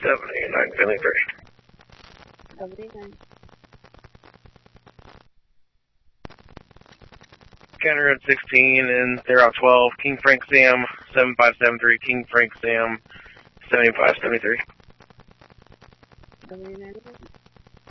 789 Finley 3. 789. County Road 16 and they're out 12. King Frank Sam 7573. King Frank Sam 7573. 789.